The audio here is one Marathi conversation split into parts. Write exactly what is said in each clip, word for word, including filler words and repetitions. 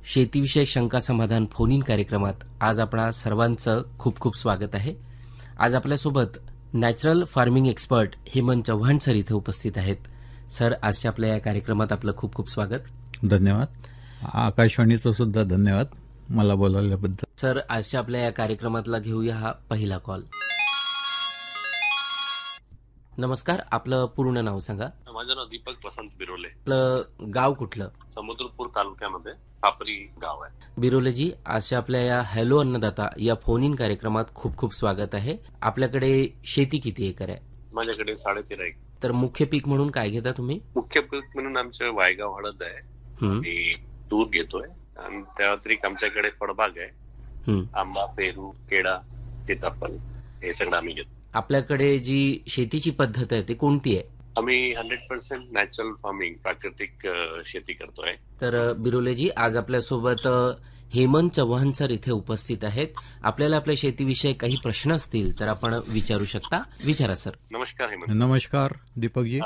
शेतीविषयक शंका समाधान फोन इन कार्यक्रमात आज आपणा सर्वांचं खूप खूप स्वागत आहे. आज आपल्यासोबत natural farming expert Hemant Chavan sir इथे उपस्थित आहेत. सर, आजच्या आपल्या या कार्यक्रमात आपलं खूप खूप स्वागत. धन्यवाद. आकाशवाणीचं सुद्धा धन्यवाद मला बोलावल्याबद्दल. सर, आजच्या आपल्या या कार्यक्रमातला घेऊया हा पहिला कॉल. नमस्कार, आपलं पूर्ण नाव सांगा. माझं नाव दीपक वसंत बिरोले. आपलं गाव कुठलं? समुद्रपूर तालुक्यामध्ये खापरी गाव आहे. बिरोलेजी, आजच्या आपल्या या हॅलो अन्नदाता या फोन इन कार्यक्रमात खूप खूप स्वागत आहे. आपल्याकडे शेती किती एकर आहे? माझ्याकडे साडेतेरा एकर. तर मुख्य पीक म्हणून काय घेता तुम्ही? मुख्य पीक म्हणून आमचं वायगाव हळद आहे आणि तूर घेतोय आणि त्या व्यतिरिक्त आमच्याकडे फळबाग आहे. आंबा, पेरू, केळा, सीताफळ हे सगळं आम्ही घेतो. आपल्याकडे जी शेतीची पद्धत आहे ती कोणती आहे? आम्ही हंड्रेड पर्सेंट नॅचरल फार्मिंग प्राकृतिक शेती करतोय. तर बिरोलेजी, आज आपल्यासोबत हेमंत चव्हाण सर इथे उपस्थित आहेत. आपल्याला आपल्या शेतीविषयी काही प्रश्न असतील तर आपण विचारू शकता. विचारा सर. नमस्कार हेमंत. नमस्कार दीपकजी,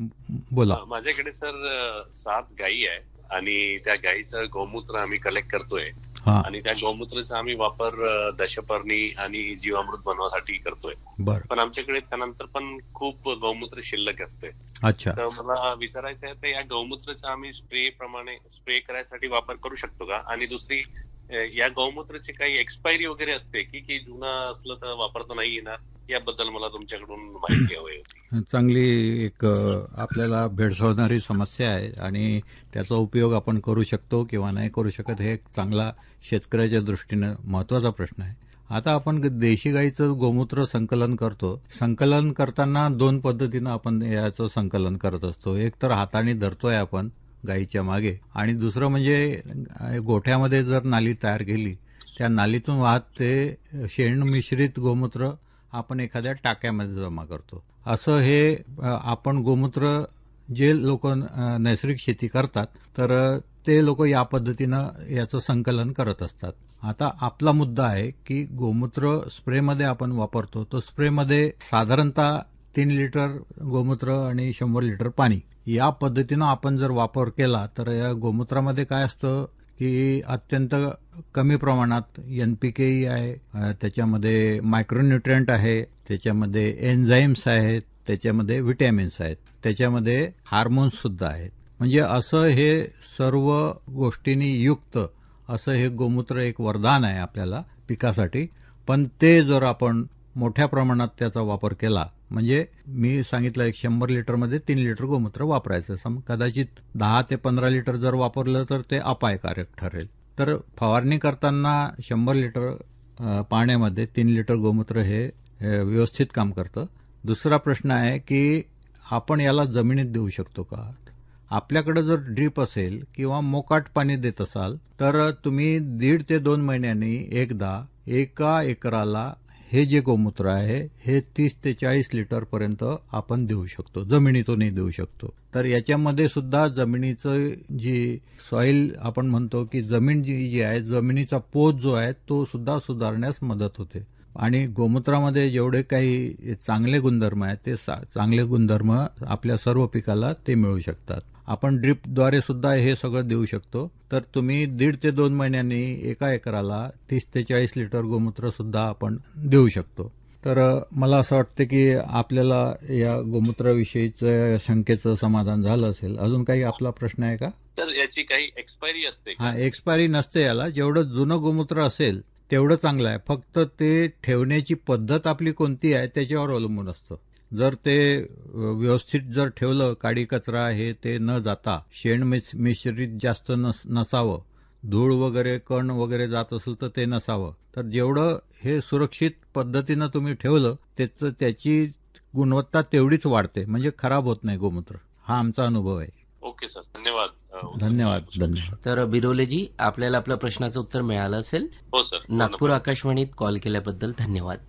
बोला. माझ्याकडे सर सात गायी आहे आणि त्या गायीचं गोमूत्र आम्ही कलेक्ट करतोय आणि त्या गोमूत्राचा आम्ही वापर दशपर्णी आणि जीवामृत बनवण्यासाठी करतोय. पण आमच्याकडे त्यानंतर पण खूप गौमूत्र शिल्लक असते. अच्छा. तर मला विचारायचं आहे, तर या गौमूत्राचा आम्ही स्प्रे प्रमाणे स्प्रे करायसाठी वापर करू शकतो का? आणि दुसरी, या गौमूत्राची काही एक्सपायरी वगैरे असते की की जुनं असलं तर वापरता नाही येणार? याबद्दल मला तुमच्याकडून माहिती हवी होती. चांगली एक आपल्याला भेडसावणारी समस्या आहे आणि त्याचा उपयोग आपण करू शकतो किंवा नाही करू शकत हे एक चांगला शेतकऱ्याच्या दृष्टीनं महत्वाचा प्रश्न आहे. आता आपण देशी गाईचं गोमूत्र संकलन करतो. संकलन करताना दोन पद्धतीनं आपण याचं संकलन करत असतो. एक तर हाताने धरतोय आपण गाईच्या मागे, आणि दुसरं म्हणजे गोठ्यामध्ये जर नाली तयार केली त्या नालीतून वाहत ते शेण मिश्रित गोमूत्र आपण एखाद्या टाक्यामध्ये जमा करतो. असं हे आपण गोमूत्र जे लोक नैसर्गिक शेती करतात तर ते लोक या पद्धतीनं याचं संकलन करत असतात. आता आपला मुद्दा आहे की गोमूत्र स्प्रेमध्ये आपण वापरतो, तो स्प्रेमध्ये साधारणतः तीन लिटर गोमूत्र आणि शंभर लिटर पाणी या पद्धतीनं आपण जर वापर केला तर या गोमूत्रामध्ये काय असतं की अत्यंत कमी प्रमाणात एनपीके आहे, त्याच्यामध्ये मायक्रोन्युट्रिएंट आहे, त्याच्यामध्ये एन्झाईम्स आहेत, त्याच्यामध्ये व्हिटॅमिन्स आहेत, त्याच्यामध्ये हार्मोन्स सुद्धा आहेत. म्हणजे असं हे सर्व गोष्टींनी युक्त असं हे गोमूत्र एक वरदान आहे आपल्याला पिकासाठी. पण ते जर आपण मोठ्या प्रमाणात त्याचा वापर केला, म्हणजे मी सांगितलं एक शंभर लिटरमध्ये तीन लिटर गोमूत्र वापरायचं, कदाचित दहा ते पंधरा लिटर जर वापरलं तर ते अपायकारक ठरेल. तर फवारणी करताना शंभर लिटर पाण्यामध्ये तीन लिटर गोमूत्र हे व्यवस्थित काम करतं. दुसरा प्रश्न आहे की आपण याला जमिनीत देऊ शकतो का? आपल्याकडे जर ड्रीप असेल किंवा मोकाट पाणी देत असाल तर तुम्ही दीड ते दोन महिन्यांनी एकदा एका एकराला हे जे गोमूत्र आहे हे तीस ते चाळीस लिटर पर्यंत आपण देऊ शकतो, जमिनीतूनही देऊ शकतो. तर याच्यामध्ये सुद्धा जमिनीचं जी सॉइल आपण म्हणतो की जमीन जी जी आहे, जमिनीचा पोत जो आहे तो सुद्धा सुधारण्यास मदत होते. आणि गोमूत्रामध्ये जेवढे काही चांगले गुणधर्म आहेत ते चांगले गुणधर्म आपल्या सर्व पिकाला ते मिळू शकतात. आपण ड्रिपद्वारे सुद्धा हे सगळं देऊ शकतो. तर तुम्ही दीड ते दोन महिन्यांनी एका एकराला तीस ते चाळीस लिटर गोमूत्र सुद्धा आपण देऊ शकतो. तर मला असं वाटतं की आपल्याला या गोमूत्राविषयीचं शंकेचं समाधान झालं असेल. अजून काही आपला प्रश्न आहे का? तर याची काही एक्सपायरी असते? हा, एक्सपायरी नसते याला. जेवढं जुनं गोमूत्र असेल तेवढं चांगलं आहे. फक्त ते ठेवण्याची पद्धत आपली कोणती आहे त्याच्यावर अवलंबून असतं. जर ते व्यवस्थित जर ठेवलं, काडी कचरा हे ते न जाता, शेण मिश्रित जास्त नसावं, धूळ वगैरे कण वगैरे जात असेल तर ते नसावं, तर जेवढं हे सुरक्षित पद्धतीनं तुम्ही ठेवलं त्याचं त्याची गुणवत्ता तेवढीच वाढते, म्हणजे खराब होत नाही गोमूत्र. हा आमचा अनुभव आहे. ओके सर, धन्यवाद. धन्यवाद धन्यवाद तर बिरोलेजी, आपल्याला आपल्या प्रश्नाचं उत्तर मिळालं असेल. हो सर. नागपूर आकाशवाणीत कॉल केल्याबद्दल धन्यवाद.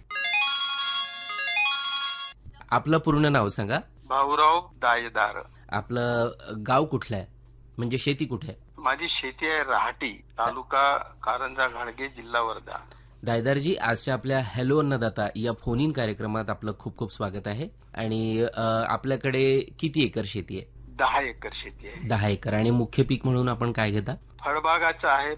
आपलं पूर्ण नाव सांगा. भाऊराव दायदार. आपलं गाव कुठलं आहे, म्हणजे शेती कुठे आहे? माझी शेती आहे राहाटी, तालुका कारंजा घाडगे, जिल्हा वर्धा. दायदारजी, आजच्या आपल्या हॅलो अन्नदाता या फोन इन कार्यक्रमात आपलं खूप खूप स्वागत आहे. आणि आपल्याकडे किती एकर शेती आहे? दहा एकर शेती आहे. दहा एकर. आणि मुख्य पीक म्हणून आपण काय घेता? फळबागाचं आहे,